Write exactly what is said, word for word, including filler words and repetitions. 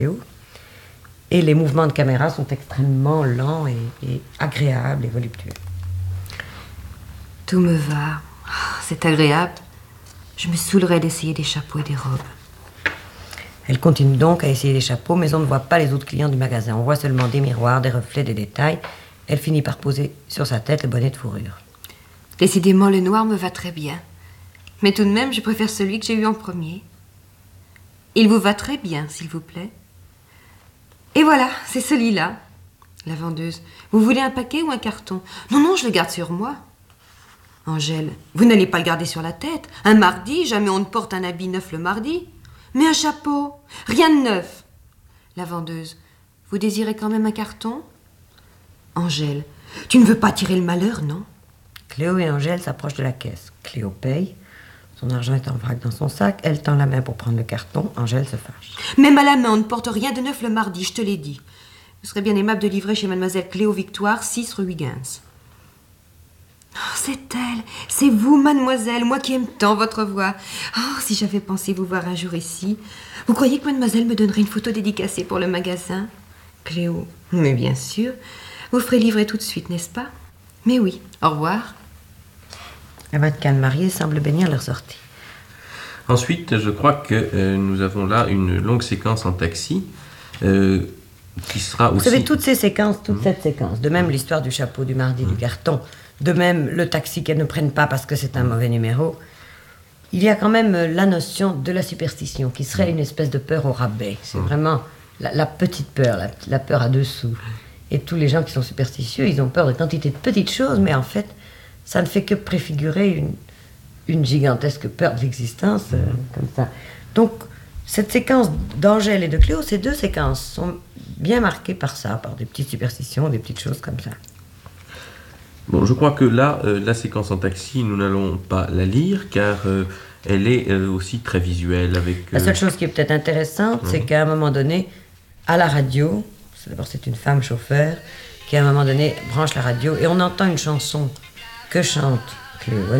Cléo. Et les mouvements de caméra sont extrêmement lents et, et agréables et voluptueux. Tout me va. C'est agréable. Je me saoulerais d'essayer des chapeaux et des robes. Elle continue donc à essayer des chapeaux, mais on ne voit pas les autres clients du magasin. On voit seulement des miroirs, des reflets, des détails. Elle finit par poser sur sa tête le bonnet de fourrure. Décidément, le noir me va très bien. Mais tout de même, je préfère celui que j'ai eu en premier. Il vous va très bien, s'il vous plaît. Et voilà, c'est celui-là. La vendeuse. Vous voulez un paquet ou un carton? Non, non, je le garde sur moi. Angèle, vous n'allez pas le garder sur la tête. Un mardi, jamais on ne porte un habit neuf le mardi. Mais un chapeau, rien de neuf. La vendeuse. Vous désirez quand même un carton? Angèle, tu ne veux pas tirer le malheur, non? Cléo et Angèle s'approchent de la caisse. Cléo paye. Son argent est en vrac dans son sac. Elle tend la main pour prendre le carton. Angèle se fâche. Même à la main, on ne porte rien de neuf le mardi, je te l'ai dit. Vous serez bien aimable de livrer chez mademoiselle Cléo Victoire, six rue Huygens. Oh, c'est elle, c'est vous, mademoiselle, moi qui aime tant votre voix. Oh, si j'avais pensé vous voir un jour ici. Vous croyez que mademoiselle me donnerait une photo dédicacée pour le magasin? Cléo, mais bien sûr. Vous ferez livrer tout de suite, n'est-ce pas? Mais oui, au revoir. La mannequin mariée semble bénir leur sortie. Ensuite, je crois que euh, nous avons là une longue séquence en taxi euh, qui sera aussi... Vous savez, toutes ces séquences, toute mmh. cette séquence, de même l'histoire du chapeau, du mardi, mmh. du carton, de même le taxi qu'elles ne prennent pas parce que c'est un mauvais numéro, il y a quand même la notion de la superstition qui serait une espèce de peur au rabais. C'est mmh. vraiment la, la petite peur, la, la peur à deux sous. Et tous les gens qui sont superstitieux, ils ont peur de quantité de petites choses, mais en fait, ça ne fait que préfigurer une, une gigantesque peur de l'existence, euh, comme ça. Donc, cette séquence d'Angèle et de Cléo, ces deux séquences sont bien marquées par ça, par des petites superstitions, des petites choses comme ça. Bon, je crois que là, euh, la séquence en taxi, nous n'allons pas la lire, car euh, elle est euh, aussi très visuelle. Avec, euh... La seule chose qui est peut-être intéressante, mmh. c'est qu'à un moment donné, à la radio, d'abord c'est une femme chauffeur, qui à un moment donné branche la radio, et on entend une chanson que chante Cléo.